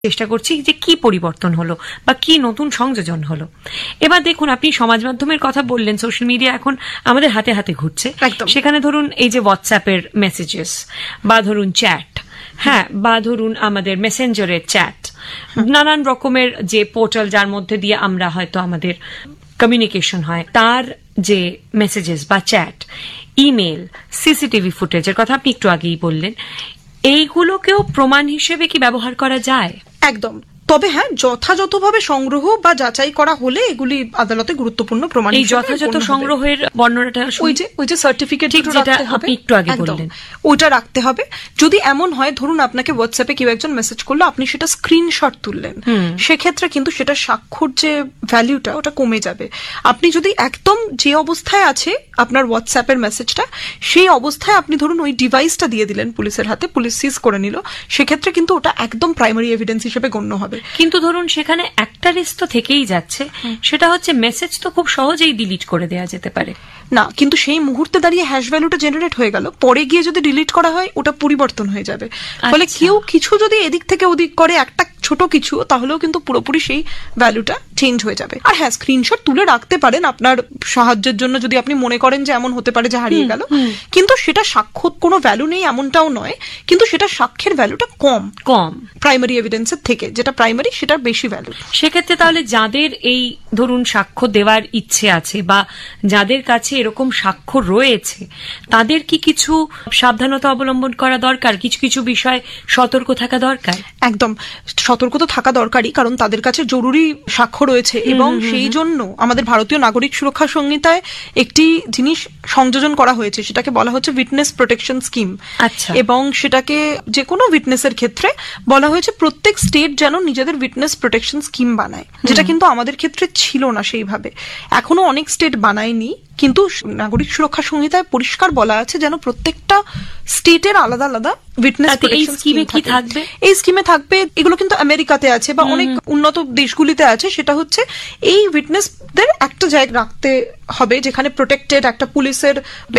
চেষ্টা করছি যে কি পরিবর্তন হলো বা কি নতুন সংযোজন হলো। এবার দেখুন, আপনি সমাজ মাধ্যমের কথা বললেন, সোশ্যাল মিডিয়া এখন আমাদের হাতে হাতে ঘুরছে। সেখানে ধরুন এই যে হোয়াটসঅ্যাপের মেসেজেস বা ধরুন চ্যাট, হ্যাঁ, বা ধরুন আমাদের মেসেঞ্জারের চ্যাট, নানান রকমের যে পোর্টাল যার মধ্যে দিয়ে আমরা হয়তো আমাদের কমিউনিকেশন হয়, তার যে মেসেজেস বা চ্যাট, ইমেল, সিসিটিভি ফুটেজের কথা আপনি একটু আগেই বললেন, এইগুলোকেও প্রমাণ হিসেবে কি ব্যবহার করা যায়? একদম। তবে হ্যাঁ, যথাযথভাবে সংগ্রহ বা যাচাই করা হলে এগুলি আদালতে গুরুত্বপূর্ণ প্রমাণ। এই যথাযথ সংগ্রহের বর্ণনাটা ওই যে সার্টিফিকেট আপনি একটু আগে বললেন, ওইটা রাখতে হবে। যদি এমন হয় ধরুন আপনাকে হোয়াটসঅ্যাপে কেউ একজন মেসেজ করলো, আপনি সেটা স্ক্রিনশট তুললেন, সেক্ষেত্রে কিন্তু সেটা স্বাক্ষর যে ভ্যালুটা ওটা কমে যাবে। আপনি যদি একদম যে অবস্থায় আছে আপনার হোয়াটসঅ্যাপের মেসেজটা, সেই অবস্থায় আপনি ধরুন ওই ডিভাইসটা দিয়ে দিলেন পুলিশের হাতে, পুলিশ সিজ করে নিল, সেক্ষেত্রে কিন্তু ওটা একদম প্রাইমারি এভিডেন্স হিসেবে গণ্য হবে। কিন্তু ধরুন সেখানে একটা রিস্ক তো থেকেই যাচ্ছে, সেটা হচ্ছে মেসেজ তো খুব সহজেই ডিলিট করে দেওয়া যেতে পারে না, কিন্তু সেই মুহূর্তে দাঁড়িয়ে হ্যাশ ভ্যালুটা জেনারেট হয়ে গেল, পরে গিয়ে যদি ডিলিট করা হয় ওটা পরিবর্তন হয়ে যাবে। ফলে কেউ কিছু যদি এদিক থেকে ওদিক করে, একটা ছোট কিছু, তাহলেও কিন্তু পুরোপুরি সেই ভ্যালুটা চেঞ্জ হয়ে যাবে। আর হ্যাঁ, স্ক্রিনশট তুলে রাখতে পারেন আপনার সাহায্যের জন্য, যদি আপনি মনে করেন যে এমন হতে পারে যে হারিয়ে গেল, কিন্তু সেটা সাক্ষ্য কোনো ভ্যালু নেই এমনটাও নয়, কিন্তু সেটা সাক্ষ্যের ভ্যালুটা কম প্রাইমারি এভিডেন্সের থেকে, যেটা প্রাইমারি সেটার বেশি ভ্যালু। সেক্ষেত্রে তাহলে যাদের এই ধরুন সাক্ষ্য দেওয়ার ইচ্ছে আছে বা যাদের কাছে এরকম সাক্ষ্য রয়েছে, তাদের কি কিছু সাবধানতা অবলম্বন করা দরকার? কিছু কিছু বিষয় সতর্ক থাকা দরকার? একদম সতর্ক তো থাকা দরকারই, কারণ তাদের কাছে জরুরি সাক্ষ্য রয়েছে এবং সেই জন্য আমাদের ভারতীয় নাগরিক সুরক্ষা সংহিতায় একটি জিনিস সংযোজন করা হয়েছে, সেটাকে বলা হচ্ছে উইটনেস প্রোটেকশন স্কিম। এবং সেটাকে যে কোনো উইটনেসের ক্ষেত্রে বলা হয়েছে প্রত্যেক স্টেট যেন নিজেদের উইটনেস প্রোটেকশন স্কিম বানায়, যেটা কিন্তু আমাদের ক্ষেত্রে ছিল না সেইভাবে। এখনো অনেক স্টেট বানায়নি, কিন্তু নাগরিক সুরক্ষা সংহিতায় পরিষ্কার বলা আছে যেন প্রত্যেকটা স্টেটের আলাদা আলাদা উইটনেস প্রোটেকশন স্কিম থাকবে। এই স্কিমে থাকবে, এগুলো কিন্তু আমেরিকাতে আছে বা অনেক উন্নত দেশগুলিতে আছে, সেটা হচ্ছে এই উইটনেসদের একটা জায়গা রাখতে হবে যেখানে প্রোটেক্টেড একটা পুলিশের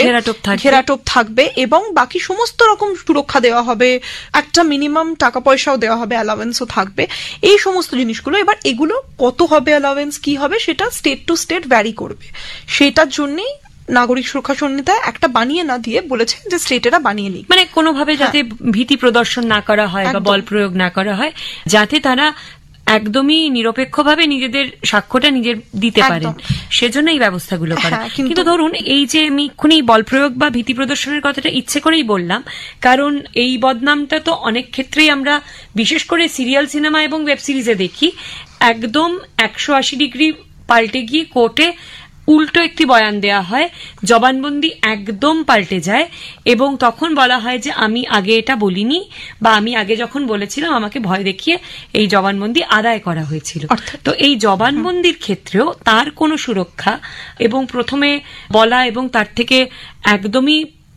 ঘেরাটোপ থাকবে এবং বাকি সমস্ত রকম সুরক্ষা দেওয়া হবে, একটা মিনিমাম টাকা পয়সাও দেওয়া হবে, অ্যালাওয়েন্সও থাকবে, এই সমস্ত জিনিসগুলো। এবার এগুলো কত হবে অ্যালাওয়েন্স, কি হবে, সেটা স্টেট টু স্টেট ভ্যারি করবে। সেটার জন্যই নাগরিক সুরক্ষা সংহিতা একটা বানিয়ে না দিয়ে বলেছে যে স্টেটেরা বানিয়ে নিক, মানে কোনোভাবে যাতে ভীতি প্রদর্শন না করা হয় বা বল প্রয়োগ না করা হয়, যাতে তারা একদমই নিরপেক্ষভাবে নিজেদের সাক্ষ্যটা নিজের দিতে পারেন, সেজন্য এই ব্যবস্থাগুলো করা। কিন্তু ধরুন এই যে আমি এক্ষুনি বল প্রয়োগ বা ভীতি প্রদর্শনের কথাটা ইচ্ছে করেই বললাম, কারণ এই বদনামটা তো অনেক ক্ষেত্রেই আমরা বিশেষ করে সিরিয়াল সিনেমা এবং ওয়েব সিরিজে দেখি, একদম 180 ডিগ্রি পাল্টে গিয়ে কোর্টে উল্টো একটি বয়ান দেয়া হয়, জবানবন্দি একদম পাল্টে যায় এবং তখন বলা হয় যে আমি আগে এটা বলিনি বা আমি আগে যখন বলেছিলাম আমাকে ভয় দেখিয়ে এই জবানবন্দি আদায় করা হয়েছিল। তো এই জবানবন্দির ক্ষেত্রেও তার কোনো সুরক্ষা এবং প্রথমে বলা এবং তার থেকে একদমই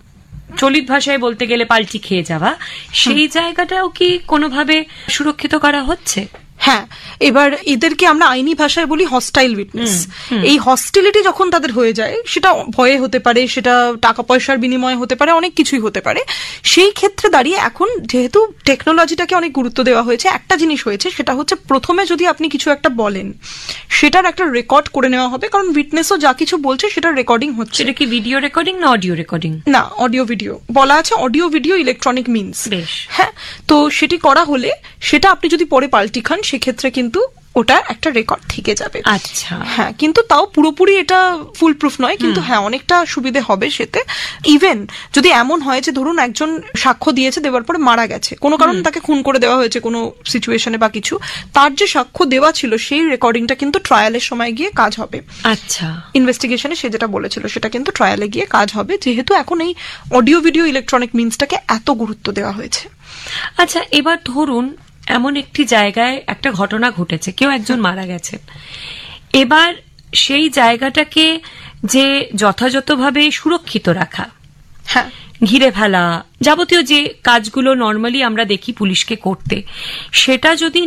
চলিত ভাষায় বলতে গেলে পাল্টি খেয়ে যাওয়া, সেই জায়গাটাও কি কোনোভাবে সুরক্ষিত করা হচ্ছে? হ্যাঁ, এবার এদেরকে আমরা আইনি ভাষায় বলি হস্টাইল উইটনেস। এই হস্টিলিটি যখন তাদের হয়ে যায়, সেটা ভয়ে হতে পারে, সেটা টাকা পয়সার বিনিময়ে হতে পারে, অনেক কিছুই হতে পারে। সেই ক্ষেত্রে দাঁড়িয়ে এখন যেহেতু টেকনোলজিটাকে অনেক গুরুত্ব দেওয়া হয়েছে, একটা জিনিস হয়েছে, সেটা হচ্ছে প্রথমে যদি আপনি কিছু একটা বলেন, সেটার একটা রেকর্ড করে নেওয়া হবে, কারণ উইটনেসও যা কিছু বলছে সেটার রেকর্ডিং হচ্ছে। এটা কি ভিডিও রেকর্ডিং না অডিও রেকর্ডিং? না, অডিও ভিডিও বলা আছে, অডিও ভিডিও ইলেকট্রনিক মিনস। হ্যাঁ, তো সেটি করা হলে সেটা আপনি যদি পরে পাল্টি খান, সেক্ষেত্রে কিন্তু ওটা একটা রেকর্ড থেকে যাবে। আচ্ছা, হ্যাঁ, কিন্তু তাও পুরোপুরি এটা ফুল প্রুফ নয়, কিন্তু হ্যাঁ অনেকটা সুবিধে হবে সেতে। ইভেন যদি এমন হয় যে ধরুন একজন সাক্ষ্য দিয়েছে, দেওয়ার পরে মারা গেছে, কোনো কারণে তাকে খুন করে দেওয়া হয়েছে কোনো সিচুয়েশনে বা কিছু, তার যে সাক্ষ্য দেওয়া ছিল সেই রেকর্ডিংটা কিন্তু ট্রায়ালের সময় গিয়ে কাজ হবে। আচ্ছা, ইনভেস্টিগেশনে সে যেটা বলেছিল সেটা কিন্তু ট্রায়ালে গিয়ে কাজ হবে, যেহেতু এখন এই অডিও ভিডিও ইলেকট্রনিক মিনসটাকে এত গুরুত্ব দেওয়া হয়েছে। আচ্ছা, এবার ধরুন এমন একটি জায়গায় একটা ঘটনা ঘটেছে, কেউ একজন মারা গেছে, এবার সেই জায়গাটাকে যে যথাযথভাবে সুরক্ষিত রাখা, হ্যাঁ, ঘিরে ফেলা, যাবতীয় যে কাজগুলো নর্মালি আমরা দেখি পুলিশকে করতে, সেটা যদি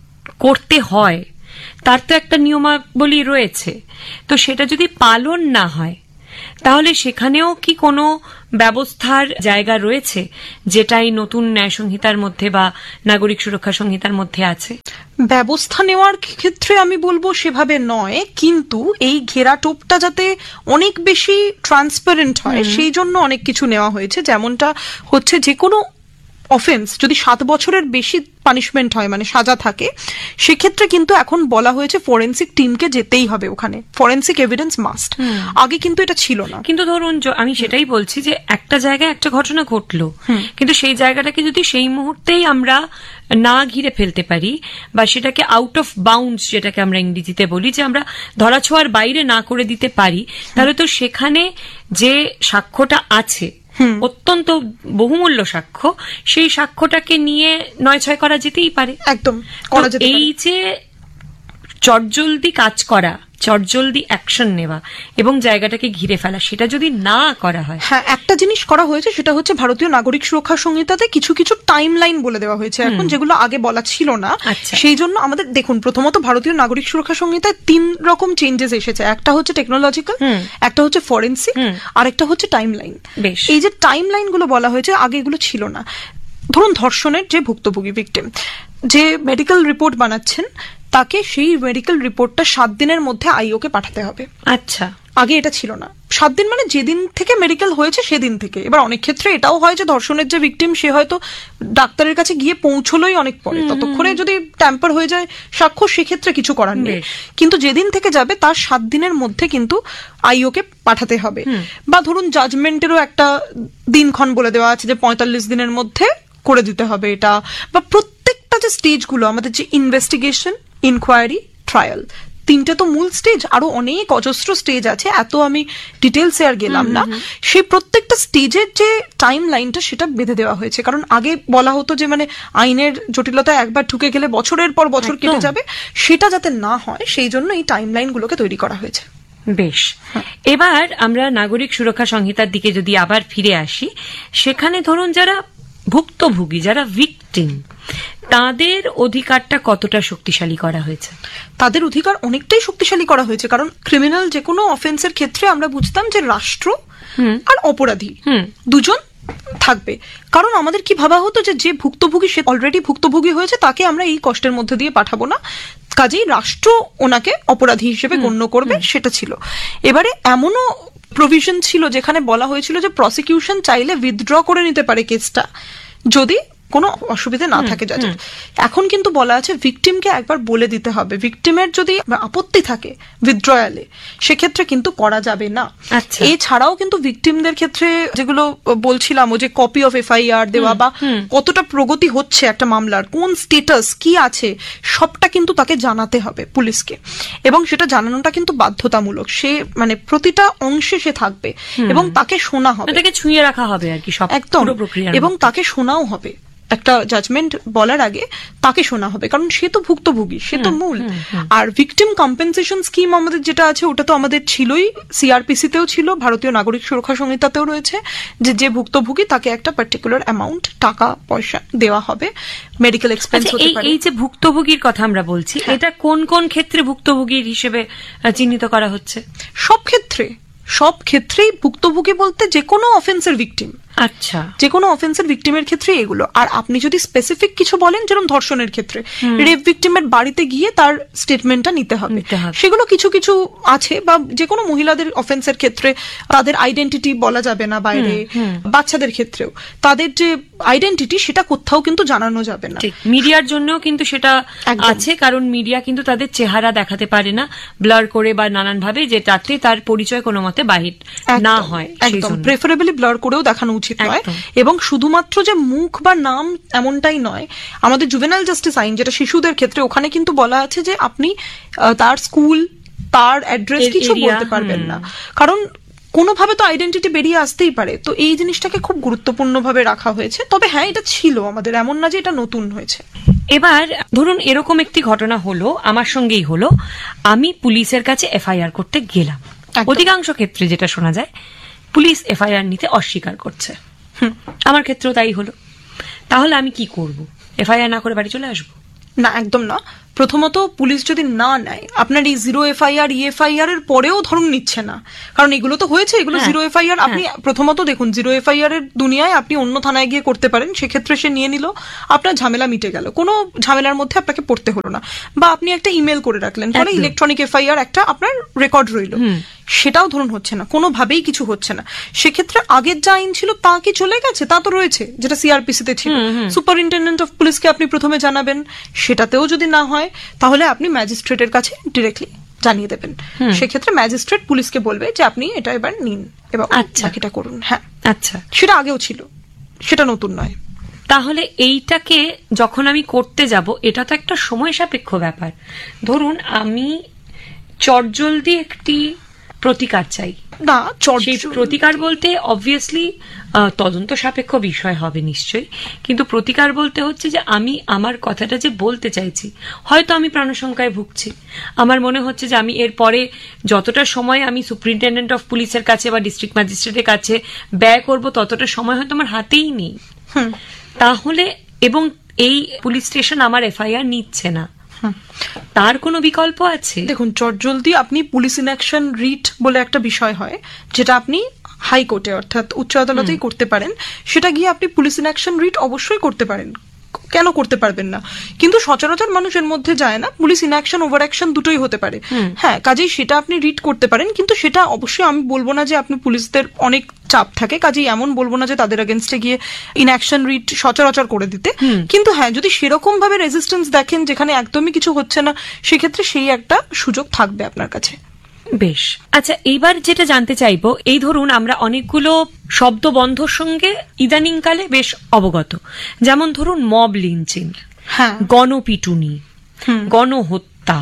করতে হয় তার তো একটা নিয়মাবলী রয়েছে, তো সেটা যদি পালন না হয় তাহলে সেখানেও কি কোনো ব্যবস্থার জায়গা রয়েছে যেটাই নতুন ন্যায় সংহিতার মধ্যে বা নাগরিক সুরক্ষা সংহিতার মধ্যে আছে? ব্যবস্থা নেওয়ার ক্ষেত্রে আমি বলবো সেভাবে নয়, কিন্তু এই ঘেরাটোপটা যাতে অনেক বেশি ট্রান্সপারেন্ট হয় সেই জন্য অনেক কিছু নেওয়া হয়েছে। যেমনটা হচ্ছে যে কোনো অফেন্স যদি 7 বছরের বেশি পানিশমেন্ট হয়, মানে সাজা থাকে, সেক্ষেত্রে কিন্তু এখন বলা হয়েছে ফরেন্সিক টিমকে যেতেই হবে ওখানে, ফরেন্সিক এভিডেন্স মাস্ট। আগে কিন্তু এটা ছিল না। কিন্তু ধরুন আমি সেটাই বলছি যে একটা জায়গায় একটা ঘটনা ঘটলো, কিন্তু সেই জায়গাটাকে যদি সেই মুহূর্তেই আমরা না ঘিরে ফেলতে পারি বা সেটাকে আউট অফ বাউন্ডস, যেটাকে আমরা ইংরেজিতে বলি, যে আমরা ধরাছোঁয়ার বাইরে না করে দিতে পারি, তাহলে তো সেখানে যে সাক্ষ্যটা আছে অত্যন্ত বহুমূল্য সাক্ষ্য, সেই সাক্ষ্যটাকে নিয়ে নয়-ছয় করা যেতেই পারে। একদম করা যেতে পারে। এই যে চটজলদি কাজ করা, চটজলদি অ্যাকশন নেওয়া এবং জায়গাটাকে ঘিরে ফেলা, সেটা যদি না করা হয়। হ্যাঁ, একটা জিনিস করা হয়েছে, সেটা হচ্ছে ভারতীয় নাগরিক সুরক্ষা সংহিতাতে কিছু কিছু টাইম লাইন বলে দেওয়া হয়েছে এখন, যেগুলো আগে বলা ছিল না। সেই জন্য আমাদের দেখুন, প্রথমত ভারতীয় নাগরিক সুরক্ষা সংহিতায় 3 রকম চেঞ্জেস এসেছে। একটা হচ্ছে টেকনোলজিক্যাল, একটা হচ্ছে ফরেন্সিক, আর একটা হচ্ছে টাইম লাইন। এই যে টাইম লাইন গুলো বলা হয়েছে, আগে এগুলো ছিল না। ধরুন ধর্ষণের যে ভুক্তভোগী ভিকটিম, যে মেডিকেল রিপোর্ট বানাচ্ছেন, তাকে সেই মেডিকেল রিপোর্টটা 7 দিনের মধ্যে আইওকে পাঠাতে হবে। আচ্ছা, আগে এটা ছিল না। 7 দিন মানে যেদিন থেকে মেডিকেল হয়েছে সেদিন থেকে। এবার অনেক ক্ষেত্রে এটাও হয় যে ধর্ষণের যে ভিকটিম, সে হয়তো ডাক্তারের কাছে গিয়ে পৌঁছলোই অনেক পরে, ততক্ষণে যদি ট্যাম্পার হয়ে যায় সাক্ষ্য, সেক্ষেত্রে কিছু করার নেই। কিন্তু যেদিন থেকে যাবে তার 7 দিনের মধ্যে কিন্তু আইওকে পাঠাতে হবে। বা ধরুন জাজমেন্টেরও একটা দিনক্ষণ বলে দেওয়া আছে যে 45 দিনের মধ্যে করে দিতে হবে এটা। বা প্রত্যেকটা যে স্টেজগুলো আমাদের, যে ইনভেস্টিগেশন, ইনকোয়ারি, ট্রায়াল, 3টে তো মূল স্টেজ, আরো অনেক অজস্র স্টেজ আছে, এত আমি ডিটেলসে আর গেলাম না। সেই প্রত্যেকটা স্টেজের যে টাইম লাইনটা, সেটা বেঁধে দেওয়া হয়েছে। কারণ আগে বলা হতো যে মানে আইনের জটিলতা একবার ঢুকে গেলে বছরের পর বছর কেটে যাবে, সেটা যাতে না হয় সেই জন্য এই টাইম লাইন গুলোকে তৈরি করা হয়েছে। বেশ, এবার আমরা নাগরিক সুরক্ষা সংহিতার দিকে যদি আবার ফিরে আসি, সেখানে ধরুন যারা ভুক্তভোগী, যারা ভিকটিম, তাদের অধিকারটা কতটা শক্তিশালী করা হয়েছে? তাদের অধিকার অনেকটাই শক্তিশালী করা হয়েছে। কারণ ক্রিমিনাল যে কোনো অফেন্সের ক্ষেত্রে আমরা বুঝতাম যে রাষ্ট্র আর অপরাধী দুজন থাকবে। কারণ আমাদের কি ভাবা হতো যে ভুক্তভোগী, সে অলরেডি ভুক্তভোগী হয়েছে, তাকে আমরা এই কষ্টের মধ্যে দিয়ে পাঠাবো না, কাজেই রাষ্ট্র ওনাকে অপরাধী হিসেবে গণ্য করবে, সেটা ছিল। এবারে এমনও প্রভিশন ছিল যেখানে বলা হয়েছিল যে প্রসিকিউশন চাইলে উইথড্র করে নিতে পারে কেসটা, যদি কোনো অসুবিধা না থাকে জাজের। এখন কিন্তু বলা আছে ভিকটিমকে একবার বলে দিতে হবে, ভিকটিমের যদি আপত্তি থাকে উইথড্রয়ালে, সেক্ষেত্রে কিন্তু করা যাবে না। এছাড়াও কিন্তু ভিকটিমদের ক্ষেত্রে যেগুলো বলছিলাম, ও যে কপি অফ এফআইআর দেওয়া বা কতটা প্রগতি হচ্ছে একটা মামলার, কোন স্টেটাস কি আছে, সবটা কিন্তু তাকে জানাতে হবে পুলিশকে, এবং সেটা জানানোটা কিন্তু বাধ্যতামূলক। সে মানে প্রতিটা অংশে সে থাকবে এবং তাকে শোনা হবে, তাকে ছুঁয়ে রাখা হবে আর কি, সব একদম, এবং তাকে শোনাও হবে। একটা জাজমেন্ট বলার আগে তাকে শোনা হবে, কারণ সে তো ভুক্তভোগী, সে তো মূল। আর ভিকটিম কম্পেনসেশন স্কিম আমাদের যেটা আছে, ওটা তো আমাদের ছিলই, সিআরপিসিতেও ছিল, ভারতীয় নাগরিক সুরক্ষা সংহিতাতেও রয়েছে, যে ভুক্তভোগী তাকে একটা পার্টিকুলার অ্যামাউন্ট টাকা পয়সা দেওয়া হবে, মেডিকেল এক্সপেন্স হতে পারে। এই যে ভুক্তভোগীর কথা আমরা বলছি, এটা কোন কোন ক্ষেত্রে ভুক্তভোগীর হিসেবে চিহ্নিত করা হচ্ছে? সব ক্ষেত্রেই ভুক্তভোগী বলতে যে কোনো অফেন্সের ভিকটিম। আচ্ছা, যে কোনো অফেন্সের ভিকটিমের ক্ষেত্রে এগুলো। আর আপনি যদি স্পেসিফিক কিছু বলেন, যেরকম ধর্ষণের ক্ষেত্রে রেপ ভিকটিমের বাড়িতে গিয়ে তার স্টেটমেন্টটা নিতে হবে, সেগুলো কিছু কিছু আছে। বা যে কোনো মহিলাদের অফেন্সের ক্ষেত্রে তাদের আইডেন্টিটি বলা যাবে না বাইরে, বাচ্চাদের ক্ষেত্রেও তাদের যে আইডেন্টিটি, সেটা কোথাও কিন্তু জানানো যাবে না। মিডিয়ার জন্যও কিন্তু সেটা আছে, কারণ মিডিয়া কিন্তু তাদের চেহারা দেখাতে পারে না ব্লার করে বা নানান ভাবে, যে তাতে তার পরিচয় কোনো মতে বাহির না হয়। একদম প্রেফারেবলি ব্লার করেও দেখানো উচিত নয়। এবং শুধুমাত্র যে মুখ বা নাম এমনটাই নয়, আমাদের জুভেনাইল জাস্টিস আইন যেটা শিশুদের ক্ষেত্রে, ওখানে কিন্তু বলা আছে যে আপনি তার স্কুল, তার অ্যাড্রেস কিছু বলতে পারবেন না, কারণ কোনোভাবে তো আইডেন্টিটি বেরিয়ে আসতেই পারে। তো এই জিনিসটাকে খুব গুরুত্বপূর্ণভাবে রাখা হয়েছে। তবে হ্যাঁ, এটা ছিল আমাদের, এমন না যে এটা নতুন হয়েছে। এবার ধরুন এরকম একটি ঘটনা হলো, আমার সঙ্গেই হলো, আমি পুলিশের কাছে এফআইআর করতে গেলাম। অধিকাংশ ক্ষেত্রে যেটা শোনা যায়, পুলিশ এফআইআর নিতে অস্বীকার করছে। আমার ক্ষেত্রেও তাই হলো। তাহলে আমি কি করব? এফআইআর না করে বাড়ি চলে আসবো? না, একদম না। প্রথমত পুলিশ যদি না নেয়, আপনার এই 0 FIR EFIR এর পরেও ধরুন নিচ্ছে না, কারণ এগুলো তো হয়েছে, এগুলো 0 FIR। আপনি প্রথমত দেখুন 0 FIR এর দুনিয়ায় আপনি অন্য থানায় গিয়ে করতে পারেন, সেক্ষেত্রে সে নিয়ে নিল, আপনার ঝামেলা মিটে গেল, কোনো ঝামেলার মধ্যে আপনাকে পড়তে হলো না। বা আপনি একটা ইমেল করে রাখলেন, ফলে ইলেকট্রনিক FIR একটা আপনার রেকর্ড রইল, সেটাও ধরুন হচ্ছে না, কোনোভাবেই কিছু হচ্ছে না। সেক্ষেত্রে আগের যা আইন ছিল তা কি চলে গেছে? তা তো রয়েছে, যেটা CRPC-তে ছিল। সুপারিনটেন্ডেন্ট অফ পুলিশকে আপনি প্রথমে জানাবেন, সেটাতেও যদি না হয় তাহলে আপনি ম্যাজিস্ট্রেটের কাছে ডিরেক্টলি জানিয়ে দেবেন। সেক্ষেত্রে ম্যাজিস্ট্রেট পুলিশকে বলবে যে আপনি এটা এবার নিন এবং বাকিটা করুন। হ্যাঁ, আচ্ছা, সেটা আগেও ছিল, সেটা নতুন নয়। তাহলে এইটাকে যখন আমি করতে যাব, এটা তো একটা সময় সাপেক্ষ ব্যাপার। ধরুন আমি চটজলদি একটি প্রতিকার চাই, না সেই প্রতিকার বলতে অবভিয়াসলি তদন্ত সাপেক্ষ বিষয় হবে নিশ্চয়ই, কিন্তু প্রতিকার বলতে হচ্ছে যে আমি আমার কথাটা যে বলতে চাইছি, হয়তো আমি প্রাণশঙ্কায় ভুগছি, আমার মনে হচ্ছে যে আমি এরপরে যতটা সময় আমি সুপারিনটেন্ডেন্ট অফ পুলিশের কাছে বা ডিস্ট্রিক্ট ম্যাজিস্ট্রেটের কাছে ব্যয় করব, ততটা সময় হয়তো আমার হাতেই নেই। তাহলে এবং এই পুলিশ স্টেশন আমার FIR নিচ্ছে না, তার কোনো বিকল্প আছে? দেখুন, চটজলদি আপনি পুলিশ ইনঅ্যাকশন রিট বলে একটা বিষয় হয়, যেটা আপনি হাইকোর্টে অর্থাৎ উচ্চ আদালতেই করতে পারেন। সেটা গিয়ে আপনি পুলিশ ইনঅ্যাকশন রিট অবশ্যই করতে পারেন, কেন করতে পারবেন না? কিন্তু সচরাচর মানুষের মধ্যে যায় না, পুলিশ ইনঅ্যাকশন ওভার অ্যাকশন দুটোই হতে পারে। হ্যাঁ, কাজেই সেটা আপনি রিড করতে পারেন, কিন্তু সেটা অবশ্যই আমি বলবো না যে আপনি পুলিশদের অনেক চাপ থাকে, কাজেই এমন বলবো না যে তাদের এগেনস্টে গিয়ে ইনঅ্যাকশন রিড সচরাচর করে দিতে। কিন্তু হ্যাঁ, যদি সেরকম ভাবে রেজিস্ট্যান্স দেখেন যেখানে একদমই কিছু হচ্ছে না, সেক্ষেত্রে সেই একটা সুযোগ থাকবে আপনার কাছে। বেশ, আচ্ছা, এইবার যেটা জানতে চাইবো, এই ধরুন আমরা অনেকগুলো শব্দবন্ধর সঙ্গে ইদানিংকালে বেশ অবগত, যেমন ধরুন মব লিঞ্চিং, গণপিটুনি, গণহত্যা।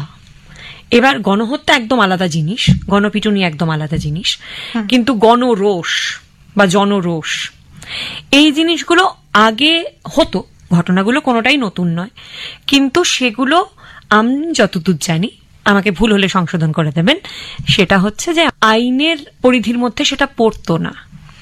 এবার গণহত্যা একদম আলাদা জিনিস, গণপিটুনি একদম আলাদা জিনিস, কিন্তু গণরোষ বা জনরোষ, এই জিনিসগুলো আগে হতো, ঘটনাগুলো কোনোটাই নতুন নয়, কিন্তু সেগুলো আমি যতদূর জানি, আমাকে ভুল হলে সংশোধন করে দেবেন, সেটা হচ্ছে যে আইনের পরিধির মধ্যে সেটা পড়তো না।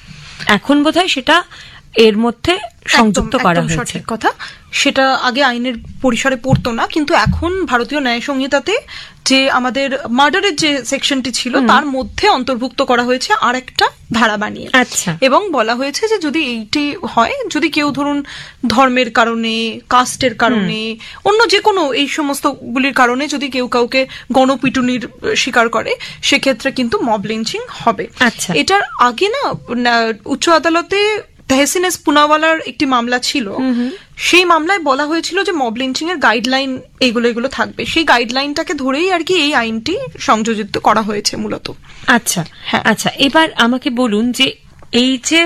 এখন বোধহয় সেটা এর মধ্যে সংযুক্ত করা হয়েছে। সঠিক কথা, সেটা আগে আইনের পরিসরে পড়তো না, কিন্তু এখন ভারতীয় ন্যায় সংহিতাতে যে আমাদের মার্ডারের যে সেকশনটি ছিল তার মধ্যে অন্তর্ভুক্ত করা হয়েছে আর একটা ধারা বানিয়ে। আচ্ছা, এবং বলা হয়েছে যে যদি এইটি হয়, যদি কেউ ধরুন ধর্মের কারণে, কাস্টের কারণে, অন্য যে কোনো এই সমস্ত গুলির কারণে যদি কেউ কাউকে গণপিটুনির শিকার করে, সেক্ষেত্রে কিন্তু মব লিঞ্চিং হবে। আচ্ছা, এটার আগে না উচ্চ আদালতে তেহসিন এস পুনাওয়ালার একটি মামলা ছিল, সেই মামলায় বলা হয়েছিল যে মব লিঞ্চিং এর গাইডলাইন এগুলো থাকবে, সেই গাইডলাইনটাকে ধরেই আর কি এই আইনটি সংযোজিত করা হয়েছে মূলত। আচ্ছা, আচ্ছা, এবার আমাকে বলুন যে এই যে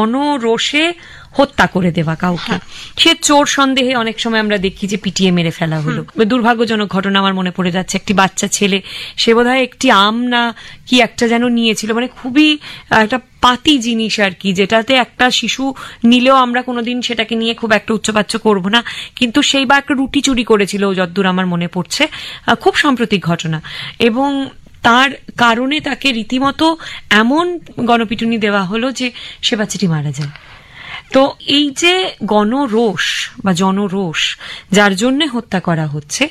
জনরোষে হত্যা করে দেওয়া কাউকে, সে চোর সন্দেহে অনেক সময় আমরা দেখি যে পিটিয়ে মেরে ফেলা হলো। দুর্ভাগ্যজনক ঘটনা আমার মনে পড়ে যাচ্ছে, একটি বাচ্চা ছেলে, সে বোধহয় একটি আম না কি একটা যেন নিয়েছিল, মানে খুবই একটা পাতি জিনিস আর কি, যেটাতে একটা শিশু নিলেও আমরা কোনোদিন সেটাকে নিয়ে খুব একটা উচ্চবাচ্য করবো না, কিন্তু সেই বা একটা রুটি চুরি করেছিল যতদূর আমার মনে পড়ছে, খুব সাম্প্রতিক ঘটনা, এবং তার কারণে তাকে রীতিমতো এমন গণপিটুনি দেওয়া হলো যে সে বাচ্চাটি মারা যায়। তো এই যে গণরোষ বা জনরোষ, যার জন্য হত্যা করা হচ্ছে,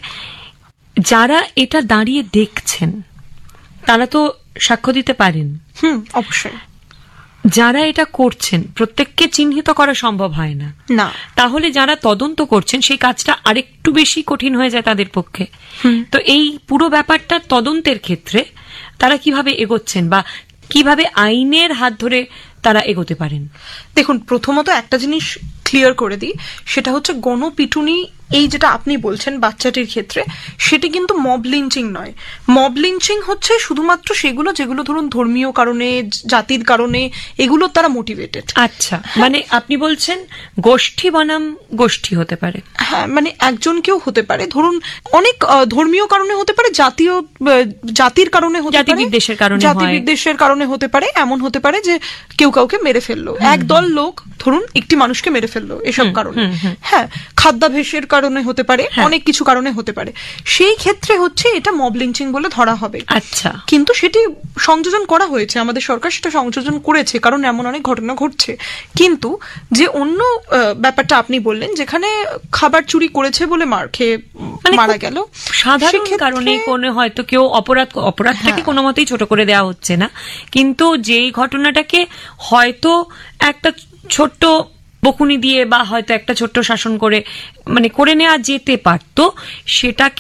যারা এটা দাঁড়িয়ে দেখছেন তারা তো সাক্ষ্য দিতে পারেন। অবশ্যই। যারা এটা করছেন প্রত্যেককে চিহ্নিত করা সম্ভব হয় না, তাহলে যারা তদন্ত করছেন সেই কাজটা আরেকটু বেশি কঠিন হয়ে যায় তাদের পক্ষে। তো এই পুরো ব্যাপারটা তদন্তের ক্ষেত্রে তারা কিভাবে এগোচ্ছেন বা কিভাবে আইনের হাত ধরে তারা এগোতে পারেন? দেখুন, প্রথমত একটা জিনিস ক্লিয়ার করে দিই, সেটা হচ্ছে গণপিটুনি এই যেটা আপনি বলছেন বাচ্চাটির ক্ষেত্রে, সেটি কিন্তু মব লিঞ্চিং নয়। মব লিঞ্চিং হচ্ছে শুধুমাত্র সেগুলো যেগুলো ধরুন ধর্মীয় কারণে, জাতির কারণে, এগুলো তারা মোটিভেটেড। আচ্ছা, মানে আপনি বলছেন গোষ্ঠী বনাম গোষ্ঠী হতে পারে। হ্যাঁ, মানে একজন কেউ হতে পারে, ধরুন অনেক ধর্মীয় কারণে হতে পারে, জাতির কারণে হতে পারে, জাতিবিদ্বেষের কারণে হতে পারে, এমন হতে পারে যে কেউ কাউকে মেরে ফেললো, একদল লোক ধরুন একটি মানুষকে মেরে ফেললো এসব কারণে। হ্যাঁ, খাদ্যাভ্যাসের কারণে কারণে হতে পারে, অনেক কিছু কারণে হতে পারে, সেই ক্ষেত্রে হচ্ছে এটা মব লিঞ্চিং বলে ধরা হবে। আচ্ছা, কিন্তু সেটি সংযোজন করা হয়েছে, আমাদের সরকার সেটা সংযোজন করেছে, কারণ এমন অনেক ঘটনা ঘটছে। কিন্তু যে অন্য ব্যাপারটা আপনি বললেন, যেখানে খাবার চুরি করেছে বলে মার খেয়ে মারা গেল, সাধারণ কারণে কোনো হয়তো কেউ অপরাধটাকে কোনো মতেই ছোট করে দেওয়া হচ্ছে না, কিন্তু যেই ঘটনাটাকে হয়তো একটা ছোট্ট বকুনি দিয়ে বা হয়তো একটা ছোট্ট শাসন করে মানে করে নেওয়া যেতে পারতো, সেটাকে